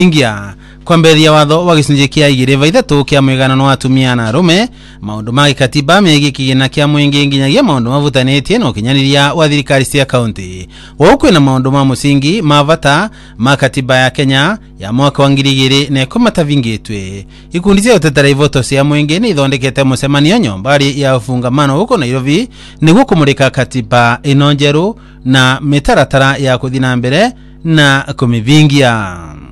ingia kwamberia watho wa gicunjĩ kia 2/3 kia mũiganano wa atumia na arume maundu ma gikatiba megie kigina kia mwingi nginyagia maundu mavutanĩtie na ũkinyanĩria wa thirikari cia kaunti. Kwĩna maundu ma musingi ma bata ma katiba ya Kenya ya mwaka wa 2010 matavingĩtwe. Ikundi cia ũtetera ivoto cia mwingi nĩ ithondekete mũcemanio nyombari ya ũfungamano huko Nairobi nĩguo kũmũrĩka katiba ĩno njerũ na mĩtaratara ya kũthii na mbere na kũmĩvingia.